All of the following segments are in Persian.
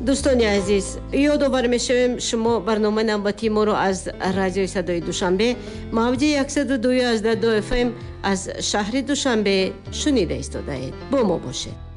دوستان عزیز، یادآور می‌شویم شما برنامه نوبتی ما را از رادیوی صدای دوشنبه موج 102.2 FM از شهر دوشنبه شنیده ایستاده‌اید. با ما باشید.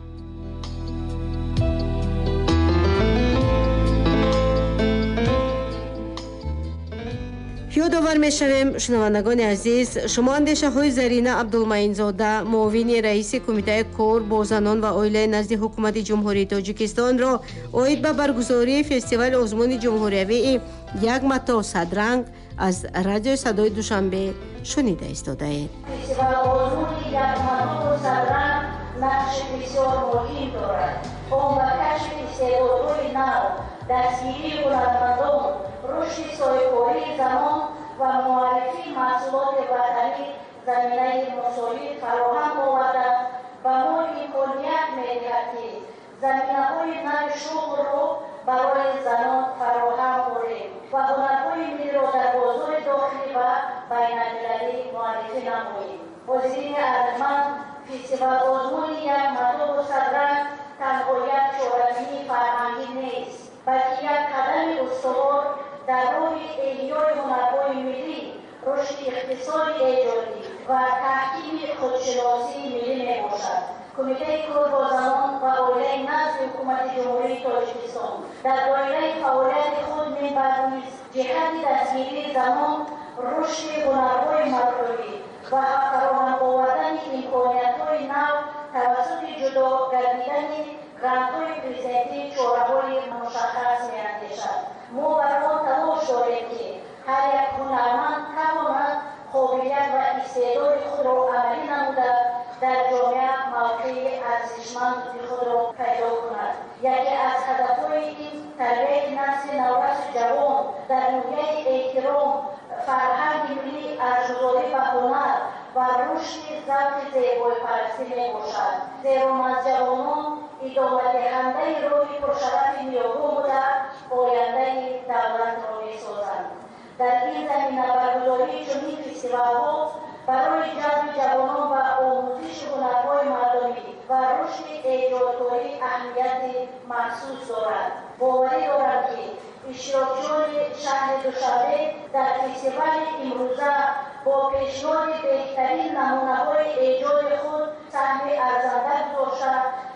یادآور می‌شویم شنوندگان عزیز، شما اندیشه‌های زرینه عبدالمعین‌زاده، معاون رئیس کمیته کار با زنان و اویله نزد حکومت جمهوری تاجیکستان را اوید به برگزاری فستیوال آزمون جمهوریوی یک متا صدرنگ از رادیو صدای دوشنبه شنیده ایستاده‌اید. فستیوال آزمون یک متا صدرنگ نقش بسیار مهم دارد. آن به کشف استعدادهای نو، دستگیری هنرمندان، رشد صاحبکاری زنان و معرفی محصولات وطنی زمینه مساعد فراهم آورده و ما امکانیت می‌دهد که زمینه‌های نو شغل را برای زنان فراهم کنیم و هنرهای ملی را در بازار داخلی و بین‌المللی معرفی نماییم. حاضرین ارجمند، فستیوال آزمون یک مطلوب صدرنگ تنها یک چاره‌جویی فرهنگی نیست، بلکه یک قدم استوار در راه احیای هنرهای ملی، رشد اقتصادی ایجادی و تحکیم خودشناسی ملی میباشد. کمیته کار با زنان و اویله نزد حکومت جمهوری تاجیکستان در دایره فعالیت خود می‌برانست جهت دستگیری زنان، رشد هنرهای مطلوبی و فراهم آوردن امکانیت‌های نو توسط جدا گردیدن گرانت‌های پرزنتی چاره‌های مشخص می‌اندیشد. ما بر آن تلاش داریم که هر یک هنرمند تواند قابلیت و استعداد خود را عملی نموده در جامعه موقع ارزشمند خود را پیدا کند. یکی از هدف‌های این تربیت نسل نوجوان جوان در نوعیت احترام فرهنگ ملی، ارزش‌گذاری به هنر و رشد ذوق زیبایی‌پرستی میباشد. زیرا جوانان ادامه دهنده راه پرشرف نیاگاه بوده آینده دولت را می‌سازند. در این زمینه برگزاری چنین فستیوال‌ها برای جذب جوانان و آموزش هنرهای مردمی و رشد ایجادکاری اهمیت مخصوص دارد. باوری دارم که اشتراکچیان شهر دوشنبه در فستیوال امروزه با پیشنهاد بهترین نمونه‌های ایجاد خود سهم ارزنده گذاشته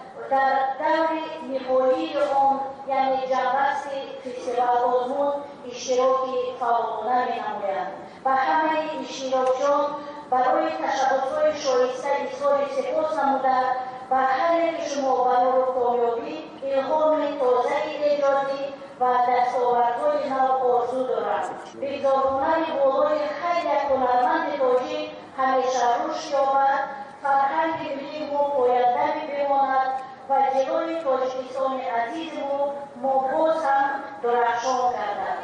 در دور نهایی آن، یعنی جنبست فستیوال آزمون، اشتراک فعالانه می‌نمایند. و همه اشتراکچیان برای تشبس‌های شایسته اظهار سپاس نموده و هر یک شما برای کامیابی، الهام تازه ایجادی و دستاوردهای نو آرزو دارند. بگذارانه بالای هر یک هنرمند تاجیک همیشه رشد یابد، فرهنگ ملی ما پاینده بماند و جلوی تاجیکستان عزیز ما باز هم درخشان گردد.